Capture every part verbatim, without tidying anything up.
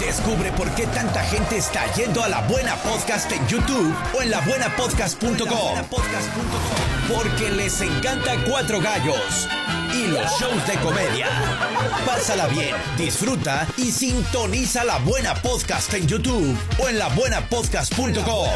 Descubre por qué tanta gente está yendo a La Buena Podcast en YouTube o en la buena podcast punto com. Porque les encanta Cuatro Gallos y los shows de comedia. Pásala bien, disfruta y sintoniza La Buena Podcast en YouTube o en la buena podcast punto com.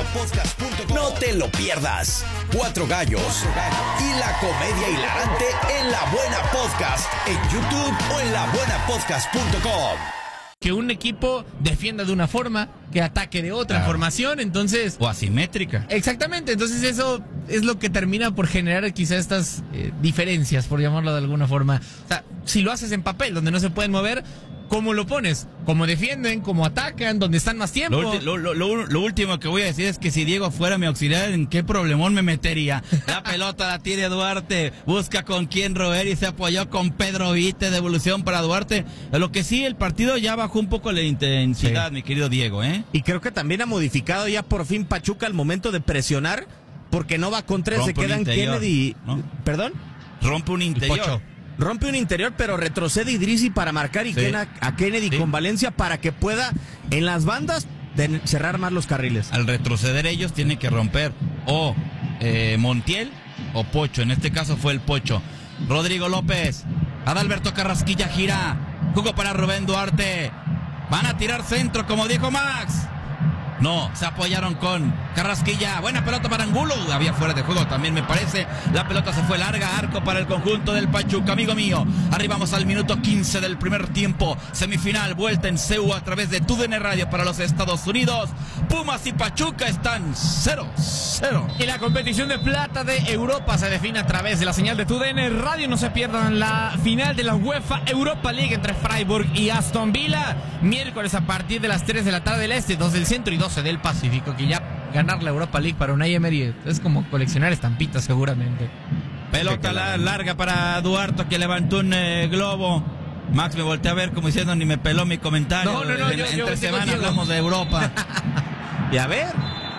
No te lo pierdas. Cuatro Gallos y la comedia hilarante en La Buena Podcast en YouTube o en la buena podcast punto com. Que un equipo defienda de una forma, que ataque de otra claro. formación, entonces... O asimétrica. Exactamente, entonces eso es lo que termina por generar quizá estas eh, diferencias, por llamarlo de alguna forma. O sea, si lo haces en papel, donde no se pueden mover, ¿cómo lo pones? ¿Cómo defienden? ¿Cómo atacan? ¿Dónde están más tiempo? Lo, ulti- lo, lo, lo, lo último que voy a decir es que si Diego fuera mi auxiliar, ¿en qué problemón me metería? La pelota la tiene Duarte, busca con quién roer y se apoyó con Pedro Vite, devolución para Duarte. Lo que sí, el partido ya bajó un poco la intensidad, sí. Mi querido Diego, ¿eh? Y creo que también ha modificado ya por fin Pachuca al momento de presionar, porque no va con tres, se quedan Kennedy... ¿no? ¿Perdón? Rompe un interior. Rompe un interior, pero retrocede Idrissi para marcar y sí. queda a Kennedy sí. con Valencia para que pueda en las bandas de cerrar más los carriles. Al retroceder ellos tienen que romper o eh, Montiel o Pocho. En este caso fue el Pocho. Rodrigo López, Adalberto Carrasquilla gira, jugó para Rubén Duarte. Van a tirar centro, como dijo Max. No, se apoyaron con Carrasquilla. Buena pelota para Angulo. Había fuera de juego también, me parece. La pelota se fue larga. Arco para el conjunto del Pachuca. Amigo mío, arribamos al minuto quince del primer tiempo. Semifinal, vuelta en C U a través de T U D N Radio para los Estados Unidos. Pumas y Pachuca están cero cero. Y la competición de plata de Europa se define a través de la señal de T U D N Radio. No se pierdan la final de la UEFA Europa League entre Freiburg y Aston Villa. Miércoles a partir de las tres de la tarde del Este, dos del Centro y doce del Pacífico. Que ya ganar la Europa League para Unai Emery es como coleccionar estampitas seguramente. Pelota la, larga para Duarte, que levantó un eh, globo. Max me volteé a ver como diciendo ni me peló mi comentario. No, no, no, en, yo, entre yo, semana yo hablamos de Europa. Y a ver.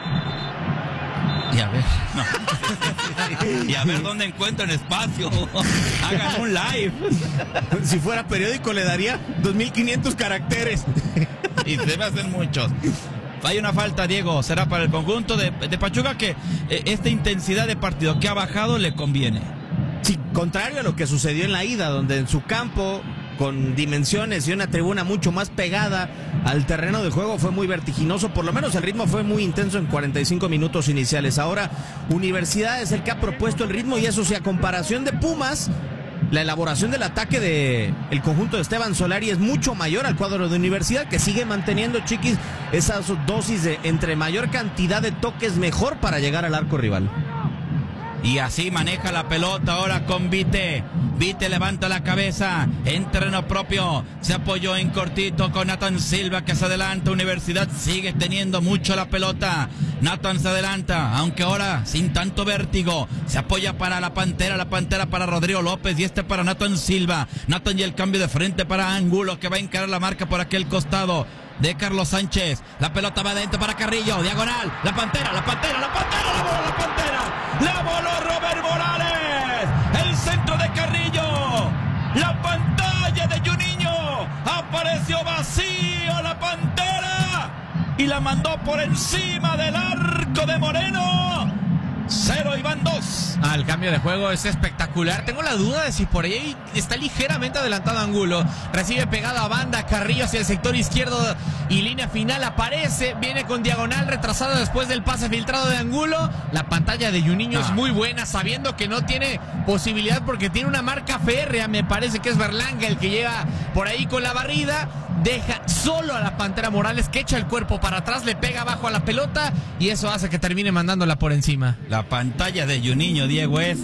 Y a ver. No. Y a ver dónde encuentran espacio. Hagan un live. Si fuera periódico le daría dos mil quinientos caracteres. Y se me hacen muchos. Hay una falta, Diego. Será para el conjunto de, de Pachuca que eh, esta intensidad de partido que ha bajado le conviene. Sí, contrario a lo que sucedió en la ida, donde en su campo, con dimensiones y una tribuna mucho más pegada al terreno de juego, fue muy vertiginoso. Por lo menos el ritmo fue muy intenso en cuarenta y cinco minutos iniciales. Ahora, Universidad es el que ha propuesto el ritmo, y eso sí, a comparación de Pumas, la elaboración del ataque de el conjunto de Esteban Solari es mucho mayor al cuadro de Universidad, que sigue manteniendo, Chiquis, esa dosis de entre mayor cantidad de toques mejor para llegar al arco rival. Y así maneja la pelota ahora con Vite. Vite levanta la cabeza en terreno propio. Se apoyó en cortito con Nathan Silva, que se adelanta. Universidad sigue teniendo mucho la pelota. Nathan se adelanta, aunque ahora sin tanto vértigo. Se apoya para la Pantera, la Pantera para Rodrigo López y este para Nathan Silva. Nathan y el cambio de frente para Angulo, que va a encarar la marca por aquel costado de Carlos Sánchez. La pelota va adentro para Carrillo, diagonal. La Pantera, la Pantera, la Pantera, la bola, la Pantera. La voló Robert Morales. El centro de Carrillo. La pantalla de Juninho. Apareció vacío la Pantera. Y la mandó por encima del arco de Moreno. Cero y van dos. Ah, el cambio de juego es espectacular. Tengo la duda de si por ahí está ligeramente adelantado Angulo. Recibe pegada a banda, Carrillo hacia el sector izquierdo y línea final aparece. Viene con diagonal retrasado después del pase filtrado de Angulo. La pantalla de Juninho ah. es muy buena, sabiendo que no tiene posibilidad porque tiene una marca férrea. Me parece que es Berlanga el que llega por ahí con la barrida. Deja solo a la Pantera Morales, que echa el cuerpo para atrás, le pega abajo a la pelota y eso hace que termine mandándola por encima. La pantalla de Juninho, Diego, es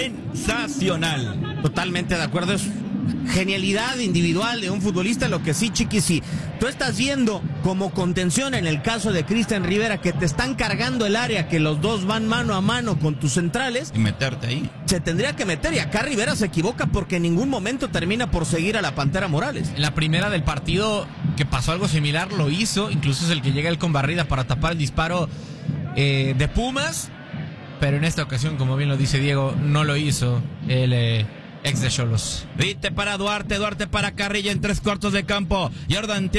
sensacional. Totalmente de acuerdo, es genialidad individual de un futbolista. Lo que sí, Chiqui, sí, tú estás viendo como contención en el caso de Cristian Rivera, que te están cargando el área, que los dos van mano a mano con tus centrales, y meterte ahí. Se tendría que meter, y acá Rivera se equivoca porque en ningún momento termina por seguir a la Pantera Morales. En la primera del partido que pasó algo similar lo hizo, incluso es el que llega él con barrida para tapar el disparo eh, de Pumas, pero en esta ocasión, como bien lo dice Diego, no lo hizo el eh, ex de Xolos. Vite para Duarte, Duarte para Carrillo en tres cuartos de campo. Jordan